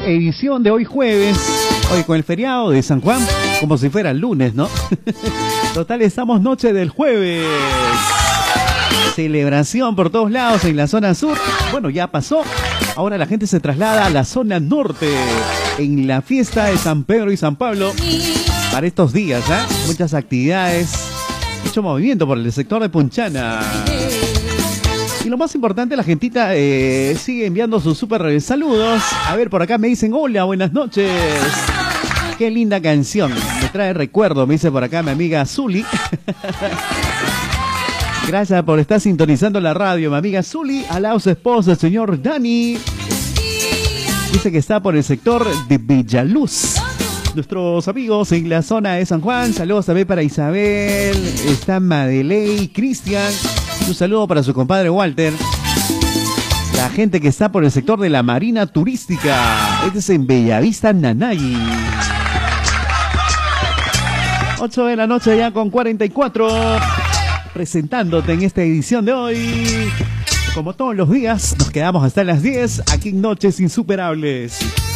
edición de hoy jueves, hoy con el feriado de San Juan, como si fuera el lunes, ¿no? Total, estamos noche del jueves. Celebración por todos lados en la zona sur. Bueno, ya pasó. Ahora la gente se traslada a la zona norte en la fiesta de San Pedro y San Pablo. Para estos días, ¿eh? Muchas actividades, mucho movimiento por el sector de Punchana. Y lo más importante, la gentita sigue enviando sus súper saludos. A ver, por acá me dicen, hola, buenas noches. Qué linda canción, me trae recuerdo, me dice por acá mi amiga Zuli. Gracias por estar sintonizando la radio, mi amiga Zuli. Al lado su esposo, el señor Dani. Dice que está por el sector de Villaluz. Nuestros amigos en la zona de San Juan. Saludos también para Isabel. Está Madeley, Cristian. Un saludo para su compadre Walter. La gente que está por el sector de la Marina Turística. Este es en Bellavista, Nanay. 8 de la noche ya con 44. Presentándote en esta edición de hoy. Como todos los días, nos quedamos hasta las 10 aquí en Noches Insuperables.